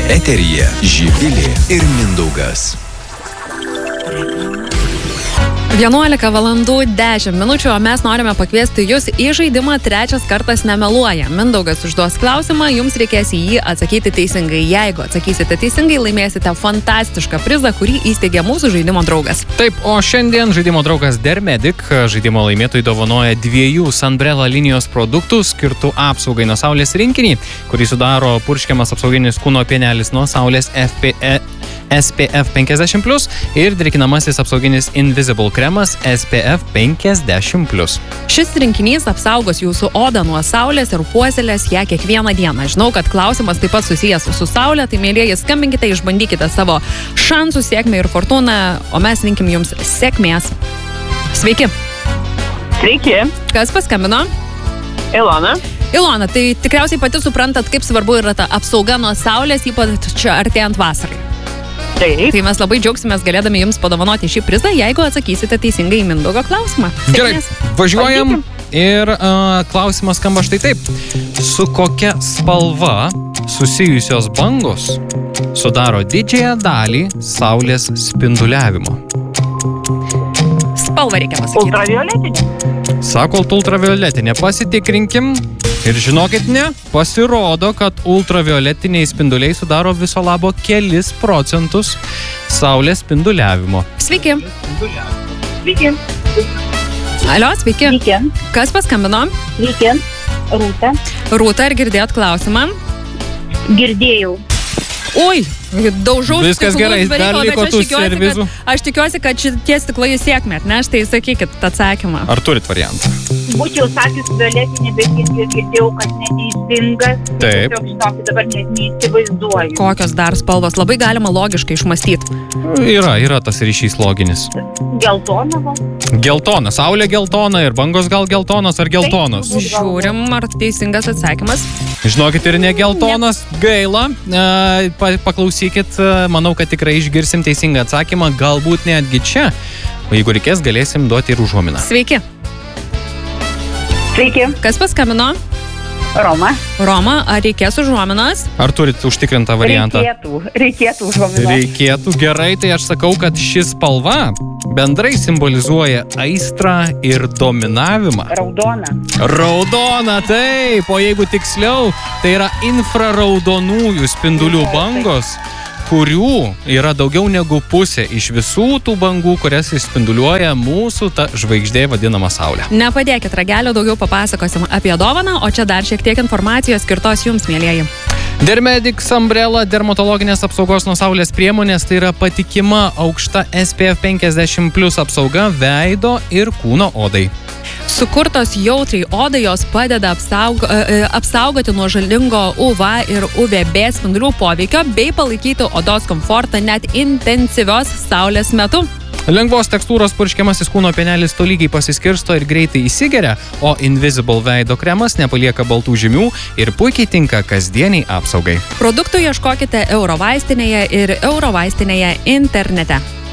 Eteryje Živilė ir Mindaugas. 11 valandų 10 minučių, o mes norime pakviesti jūs į žaidimą Trečias kartas nemeluoja. Mindaugas užduos klausimą, jums reikės į jį atsakyti teisingai. Jeigu atsakysite teisingai, laimėsite fantastišką prizą, kurį įsteigė mūsų žaidimo draugas. Taip, o šiandien žaidimo draugas Dermedic žaidimo laimėtojai dovanoja 2 Sunbrella linijos produktų skirtų apsaugai nuo saulės rinkinį, kurį sudaro purškiamas apsauginis kūno pienelis nuo saulės SPF 50+ ir drėkinamasis apsauginis Invisible kremas SPF 50+. Šis rinkinys apsaugos jūsų odą nuo saulės ir puoselės ją kiekvieną dieną. Žinau, kad klausimas taip pat susijęs su saulė, tai mėlyjeji, skambinkite, išbandykite savo šansų, sėkmę ir fortūną, o mes linkim jums sėkmės. Sveiki. Sveiki. Kas paskambino? Ilona. Ilona, tai tikriausiai pati suprantat, kaip svarbu yra ta apsauga nuo saulės, ypač čia artėjant vasarai. Taip. Tai mes labai džiaugsimės galėdami jums padovanoti šį prizą, jeigu atsakysite teisingai į Mindaugo klausimą. Gerai, važiuojam ir klausimas skamba štai taip. Su kokia spalva susijusios bangos sudaro didžiąją dalį saulės spinduliavimo? Spalvą reikia pasakyti. Ultravioletinė. Sakot ultravioletinė, pasitikrinkim ir žinokit, ne, pasirodo, kad ultravioletiniai spinduliai sudaro viso labo kelis procentus saulės spinduliavimo. Sveiki. Sveiki. Alio, sveiki. Sveiki. Kas paskambino? Sveiki. Rūta. Rūta, ar girdėjot klausimą? Girdėjau. Ui, daužau Viskas stiklus, gerai, be dar reikalo, liko bet tų servizų. aš tikiuosi, kad šitie stiklai į sėkmę atneš, tai sakykit atsakymą. Ar turit variantą? Būčiau sakęs violetinė, bet girdėjau, kad neteisingas. Taip. Tiesiog žinokit, dabar net neįsivaizduoju. Kokios dar spalvos? Labai galima logiškai išmastyti. Yra tas ryšys loginis. Geltona gal? Geltona, saulė geltona ir bangos gal geltonos ar geltonos? Taip. Žiūrim, ar teisingas atsakymas. Žinokit, ir ne geltonas, gaila. Paklausykit, manau, kad tikrai išgirsim teisingą atsakymą, galbūt netgi čia. O jeigu reikės, galėsim duoti ir užuominą. Sveiki. Sveiki. Kas paskambino? Roma. Roma, ar reikės užuominos? Ar turit užtikrintą variantą? Reikėtų užuominos. Reikėtų, gerai, tai aš sakau, kad šis spalva bendrai simbolizuoja aistrą ir dominavimą. Raudona. Raudona, taip, o jeigu tiksliau, tai yra infraraudonųjų spindulių bangos, kurių yra daugiau negu pusė iš visų tų bangų, kurias išspinduliuoja mūsų ta žvaigždė vadinama Saulė. Nepadėkit ragelio, daugiau papasakosim apie dovaną, o čia dar šiek tiek informacijos skirtos jums, mėlyjeji. Dermedic Sunbrella dermatologinės apsaugos nuo saulės priemonės, tai yra patikima aukšta SPF 50+ apsauga veido ir kūno odai. Sukurtos jautriai odai, jos padeda apsaugoti nuo žalingo UV ir UVB spindulių poveikio bei palaikyti odos komfortą net intensyvios saulės metu. Lengvos tekstūros purškiamasis kūno pienelis tolygiai pasiskirsto ir greitai įsigeria, o Invisible veido kremas nepalieka baltų žymių ir puikiai tinka kasdieniai apsaugai. Produktų ieškokite Eurovaistinėje ir Eurovaistinėje internete.